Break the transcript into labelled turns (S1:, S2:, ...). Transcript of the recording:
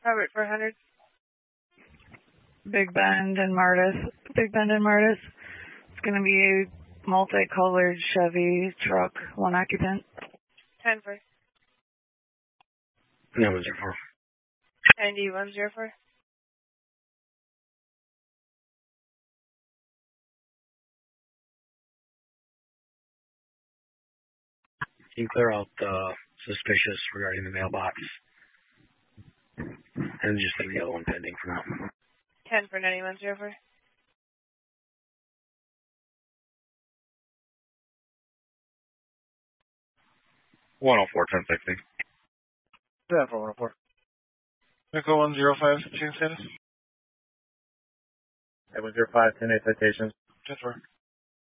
S1: Robert 400.
S2: Big Bend and Martis. It's going to be a multicolored Chevy truck, 1 occupant.
S1: 10 for.
S3: 9104.
S1: 9104.
S3: Can you clear out suspicious regarding the mailbox? And just leave the other one pending for now.
S1: 10 for 9104.
S3: $104, 1060.
S4: 7 for 104. Nickel 105, change status.
S5: 105, 10 citations.
S4: 10 4.